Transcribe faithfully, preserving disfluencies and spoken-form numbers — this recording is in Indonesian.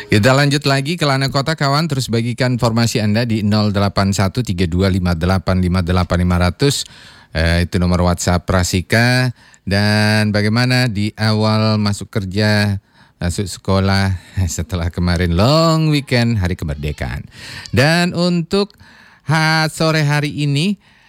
Kita lanjut lagi ke Lana Kota kawan, terus bagikan informasi Anda di nol delapan satu tiga dua lima delapan lima delapan lima nol nol. Eh, itu nomor WhatsApp Prasika. Dan bagaimana di awal masuk kerja, masuk sekolah setelah kemarin long weekend hari kemerdekaan. Dan untuk ha, sore hari ini